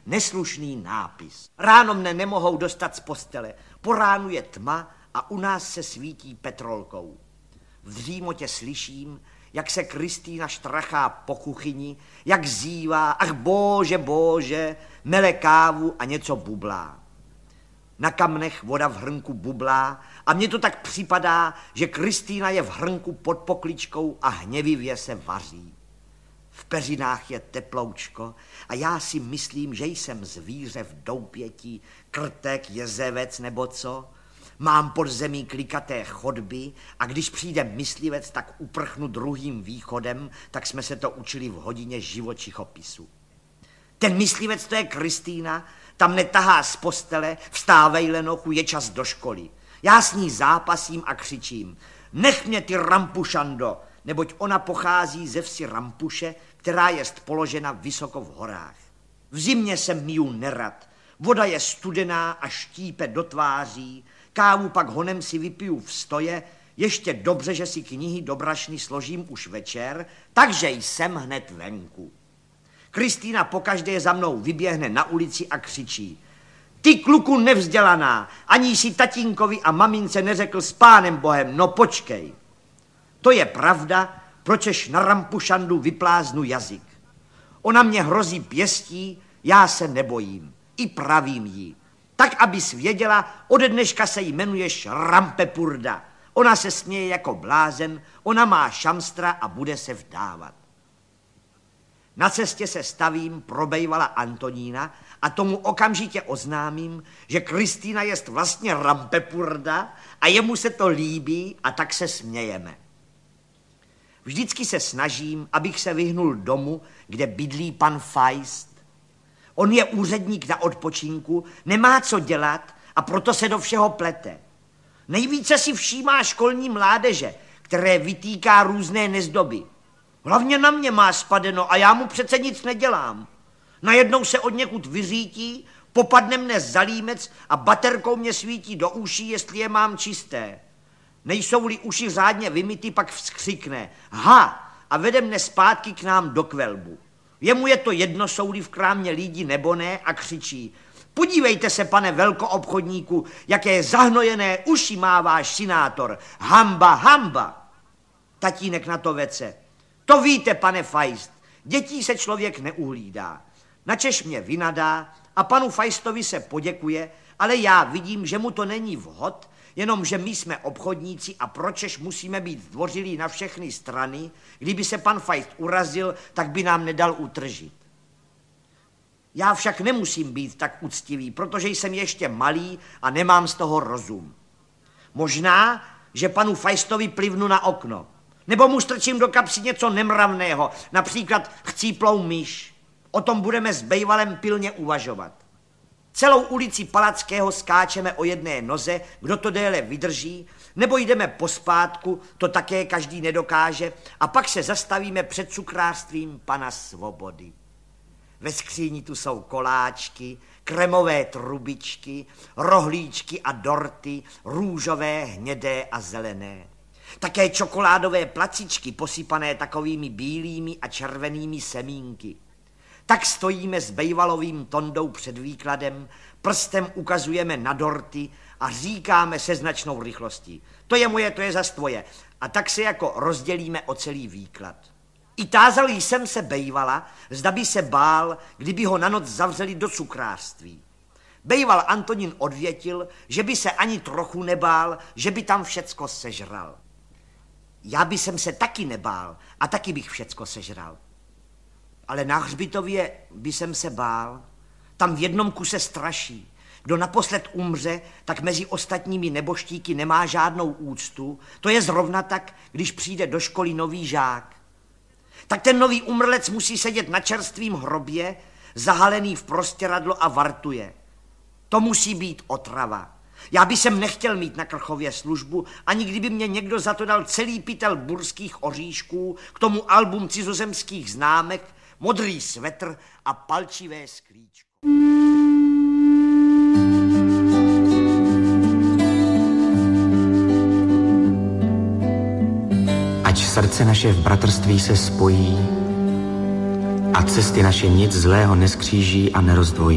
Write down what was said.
neslušný nápis. Ráno mne nemohou dostat z postele, po ránu je tma a u nás se svítí petrolkou. V dřímotě slyším, jak se Kristýna štrachá po kuchyni, jak zívá, ach bože, bože, mele kávu a něco bublá. Na kamnech voda v hrnku bublá a mně to tak připadá, že Kristýna je v hrnku pod pokličkou a hněvivě se vaří. V peřinách je teploučko a já si myslím, že jsem zvíře v doupěti, krtek, jezevec nebo co. Mám pod zemí klikaté chodby a když přijde myslivec, tak uprchnu druhým východem, tak jsme se to učili v hodině živočichopisu. Ten myslivec, to je Kristýna, tam netahá z postele, vstávej Lenochu, je čas do školy. Já s ní zápasím a křičím, nech mě ty Rampušando, neboť ona pochází ze vsi Rampuše, která je položena vysoko v horách. V zimě se miju nerad, voda je studená a štípe do tváří, kávu pak honem si vypiju v stoje, ještě dobře, že si knihy do brašny složím už večer, takže jsem hned venku. Kristýna pokaždé za mnou vyběhne na ulici a křičí, ty kluku nevzdělaná, ani si tatínkovi a mamince neřekl s Pánem Bohem, no počkej. To je pravda, pročež na Rampušandu vypláznu jazyk. Ona mě hrozí pěstí, já se nebojím, i pravím jí. Tak, abys věděla, ode dneška se jmenuješ Rampepurda. Ona se směje jako blázen, ona má šamstra a bude se vdávat. Na cestě se stavím, probejvala Antonína a tomu okamžitě oznámím, že Kristýna jest vlastně Rampepurda a jemu se to líbí a tak se smějeme. Vždycky se snažím, abych se vyhnul domu, kde bydlí pan Feist. On je úředník na odpočinku, nemá co dělat a proto se do všeho plete. Nejvíce si všímá školní mládeže, které vytýká různé nezdoby. Hlavně na mě má spadeno a já mu přece nic nedělám. Najednou se od někud vyřítí, popadne mne za límec a baterkou mě svítí do uší, jestli je mám čisté. Nejsou-li uši řádně vymyty, pak vzkřikne ha a vede mne zpátky k nám do kvelbu. Jemu je to jedno, jsou-li v krámě lidi nebo ne, a křičí podívejte se, pane velkoobchodníku, jaké zahnojené uši má váš synátor. Hamba, hamba. Tatínek na to vece. To víte, pane Feist, dětí se člověk neuhlídá. Načež mě vynadá a panu Feistovi se poděkuje, ale já vidím, že mu to není vhod, jenomže my jsme obchodníci a pročež musíme být zdvořilí na všechny strany, kdyby se pan Feist urazil, tak by nám nedal utržit. Já však nemusím být tak uctivý, protože jsem ještě malý a nemám z toho rozum. Možná, že panu Feistovi plivnu na okno, nebo mu strčím do kapsy něco nemravného, například chcíplou myš. O tom budeme s bejvalem pilně uvažovat. Celou ulici Palackého skáčeme o jedné noze, kdo to déle vydrží, nebo jdeme pospátku, to také každý nedokáže, a pak se zastavíme před cukrářstvím pana Svobody. Ve skříni tu jsou koláčky, kremové trubičky, rohlíčky a dorty, růžové, hnědé a zelené. Také čokoládové placičky posypané takovými bílými a červenými semínky. Tak stojíme s bejvalovým Tondou před výkladem, prstem ukazujeme na dorty a říkáme se značnou rychlostí. To je moje, to je zas tvoje. A tak se jako rozdělíme o celý výklad. I tázal jsem se bejvala, zda by se bál, kdyby ho na noc zavřeli do cukrářství. Bejval Antonín odvětil, že by se ani trochu nebál, že by tam všecko sežral. Já by jsem se taky nebál a taky bych všecko sežral. Ale na hřbitově by jsem se bál. Tam v jednom kuse straší. Kdo naposled umře, tak mezi ostatními neboštíky nemá žádnou úctu. To je zrovna tak, když přijde do školy nový žák. Tak ten nový umrlec musí sedět na čerstvým hrobě, zahalený v prostěradlo a vartuje. To musí být otrava. Já by jsem nechtěl mít na Krchově službu, ani kdyby mě někdo za to dal celý pytel burských oříšků, k tomu album cizozemských známek, modrý svetr a palčivé sklíčko. Ať srdce naše v bratrství se spojí a cesty naše nic zlého neskříží a nerozdvojí.